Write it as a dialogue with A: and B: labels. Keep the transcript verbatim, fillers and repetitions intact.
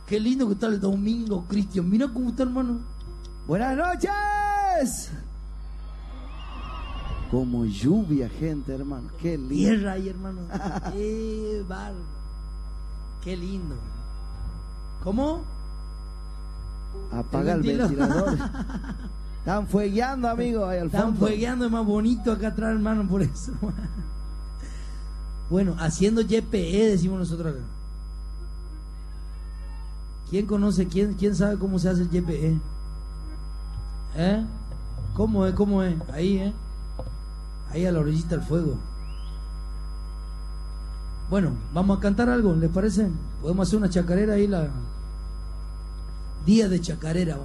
A: Qué lindo que está el domingo, Cristian. Mira cómo está, hermano.
B: Buenas noches. Como lluvia, gente, hermano. Qué lindo.
A: Tierra ahí, hermano. Qué bárbaro. Qué lindo. ¿Cómo?
B: Apaga el ventilador. Están fuegueando, amigos, ahí al fondo.
A: Están fuegueando, es más bonito acá atrás, hermano, por eso. Bueno, haciendo G P E, decimos nosotros acá. ¿Quién conoce, quién, quién sabe cómo se hace el G P E? ¿Eh? ¿Cómo es, cómo es? Ahí, ¿eh? Ahí a la orillita del fuego. Bueno, vamos a cantar algo, ¿les parece? Podemos hacer una chacarera ahí, la... Día de chacarera.